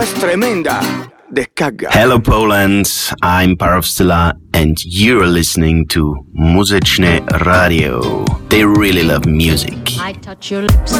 es tremenda. Descarga. Hello Poland, I'm Parovstila and you're listening to Muzyczne Radio. They really love music. I touch your lips,